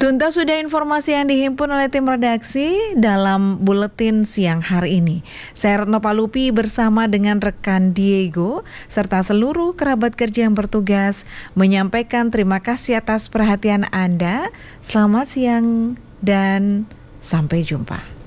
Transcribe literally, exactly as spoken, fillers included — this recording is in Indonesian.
Tuntas sudah informasi yang dihimpun oleh tim redaksi dalam buletin siang hari ini. Saya Retno Palupi bersama dengan rekan Diego serta seluruh kerabat kerja yang bertugas menyampaikan terima kasih atas perhatian Anda. Selamat siang dan sampai jumpa.